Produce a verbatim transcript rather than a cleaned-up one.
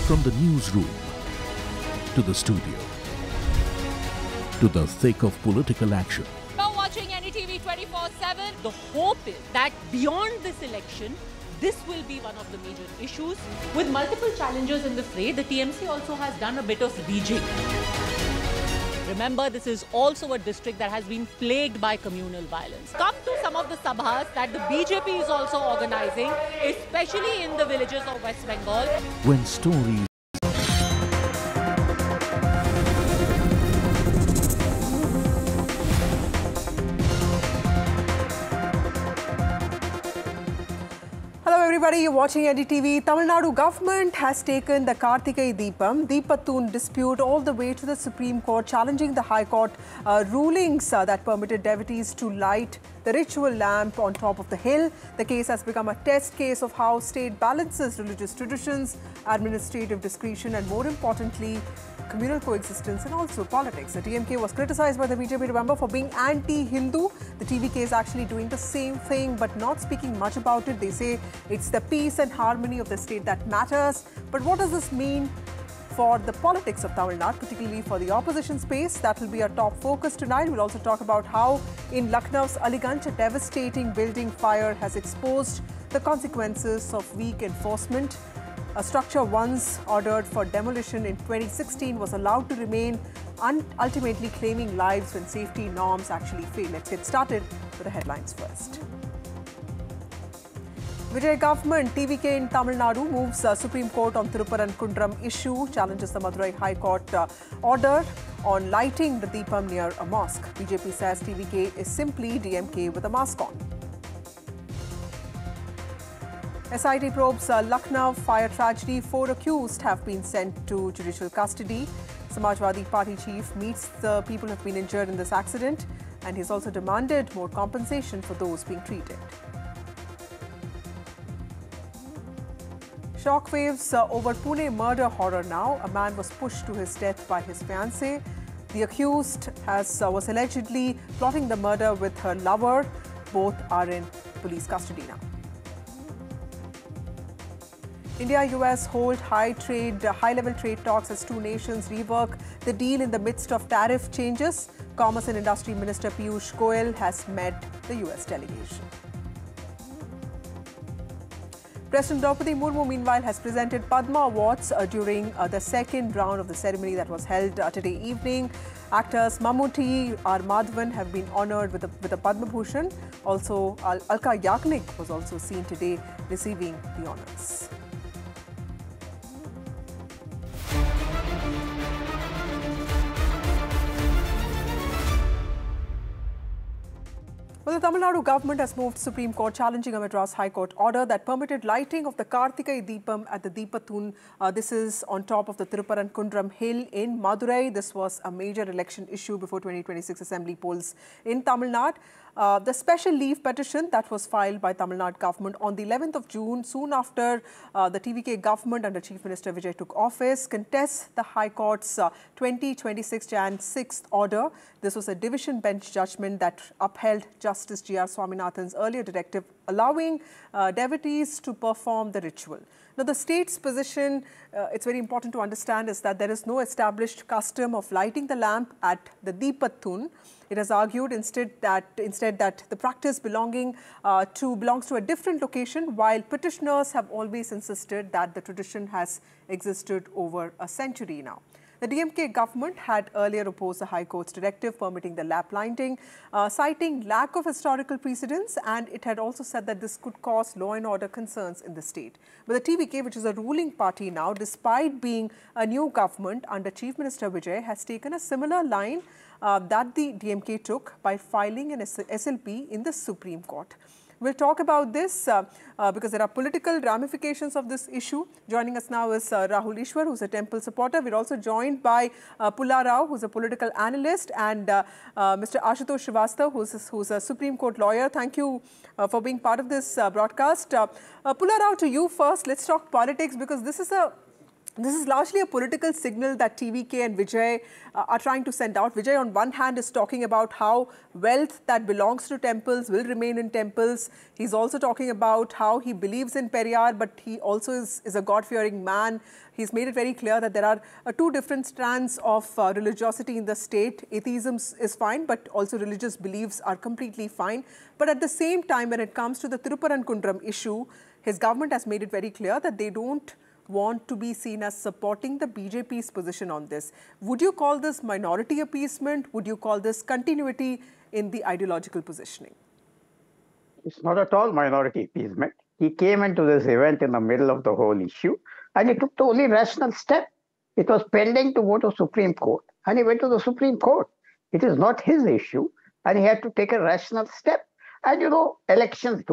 From the newsroom to the studio to the thick of political action. You're watching N D T V twenty-four seven. The hope is that beyond this election, this will be one of the major issues. With multiple challengers in the fray, the T M C also has done a bit of rejigging. Remember, this is also a district that has been plagued by communal violence. Come to some of the sabhas that the B J P is also organizing, especially in the villages of West Bengal. When stories Hello everybody, you're watching N D T V. Tamil Nadu government has taken the Karthikai Deepam, Deepathun dispute all the way to the Supreme Court, challenging the High Court uh, rulings uh, that permitted devotees to light the ritual lamp on top of the hill. The case has become a test case of how state balances religious traditions, administrative discretion and, more importantly, communal coexistence and also politics. The D M K was criticized by the B J P, remember, for being anti-Hindu. The T V K is actually doing the same thing but not speaking much about it. They say it's the peace and harmony of the state that matters. But what does this mean for the politics of Tamil Nadu, particularly for the opposition space? That will be our top focus tonight. We'll also talk about how in Lucknow's Aliganj, a devastating building fire has exposed the consequences of weak enforcement. A structure once ordered for demolition in twenty sixteen was allowed to remain, ultimately claiming lives when safety norms actually fail. Let's get started with the headlines first. Vijay government, T V K in Tamil Nadu moves uh, Supreme Court on Thirupparankundram issue, challenges the Madurai High Court uh, order on lighting the Deepam near a mosque. B J P says T V K is simply D M K with a mask on. S I T probes uh, Lucknow fire tragedy. Four accused have been sent to judicial custody. Samajwadi Party chief meets the people who have been injured in this accident, and he's also demanded more compensation for those being treated. Shockwaves uh, over Pune murder horror now. A man was pushed to his death by his fiancée. The accused has uh, was allegedly plotting the murder with her lover. Both are in police custody now. India U S hold high trade, uh, high-level trade talks as two nations rework the deal in the midst of tariff changes. Commerce and Industry Minister Piyush Goyal has met the U S delegation. President Draupadi Murmu, meanwhile, has presented Padma Awards uh, during uh, the second round of the ceremony that was held uh, today evening. Actors Mammootty, R. Madhavan have been honoured with a, with a Padma Bhushan. Also, Al Alka Yagnik was also seen today receiving the honours. Well, the Tamil Nadu government has moved Supreme Court challenging a Madras High Court order that permitted lighting of the Karthikai Deepam at the Deepathun. Uh, this is on top of the Thirupparankundram hill in Madurai. This was a major election issue before twenty twenty-six assembly polls in Tamil Nadu. Uh, the special leave petition that was filed by Tamil Nadu government on the eleventh of June, soon after uh, the T V K government under Chief Minister Vijay took office, contests the High Court's uh, twenty twenty-six January sixth order. This was a division bench judgment that upheld Justice G R Swaminathan's earlier directive allowing uh, devotees to perform the ritual. Now, the state's position, uh, it's very important to understand, is that there is no established custom of lighting the lamp at the Deepathun. It has argued instead that instead that the practice belonging uh, to belongs to a different location, while petitioners have always insisted that the tradition has existed over a century now. The D M K government had earlier opposed the High Court's directive permitting the lamp lighting, uh, citing lack of historical precedents, and it had also said that this could cause law and order concerns in the state. But the T V K, which is a ruling party now, despite being a new government under Chief Minister Vijay, has taken a similar line uh, that the D M K took by filing an S L P in the Supreme Court. We'll talk about this uh, uh, because there are political ramifications of this issue. Joining us now is uh, Rahul Ishwar, who's a temple supporter. We're also joined by uh, Pulla Rao, who's a political analyst, and uh, uh, Mister Ashutosh Srivastava, who's, who's a Supreme Court lawyer. Thank you uh, for being part of this uh, broadcast. Uh, uh, Pulla Rao, to you first. Let's talk politics, because this is a This is largely a political signal that T V K and Vijay uh, are trying to send out. Vijay, on one hand, is talking about how wealth that belongs to temples will remain in temples. He's also talking about how he believes in Periyar, but he also is, is a God-fearing man. He's made it very clear that there are uh, two different strands of uh, religiosity in the state. Atheism is fine, but also religious beliefs are completely fine. But at the same time, when it comes to the Thiruparankuntram issue, his government has made it very clear that they don't want to be seen as supporting the B J P's position on this. Would you call this minority appeasement? Would you call this continuity in the ideological positioning? It's not at all minority appeasement. He came into this event in the middle of the whole issue, and he took the only rational step. It was pending to go to Supreme Court, and he went to the Supreme Court. It is not his issue, and he had to take a rational step. And you know, elections